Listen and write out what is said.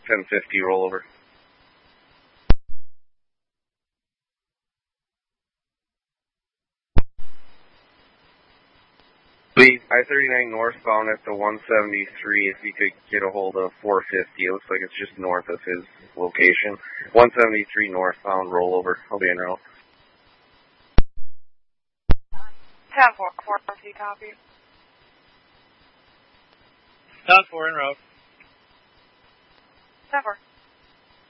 1050 rollover. I-39 northbound at the 173, if you could get a hold of 450. It looks like it's just north of his location. 173 northbound rollover. I'll be en route. 10-4, 450, copy. 10-4 en route. 10-4.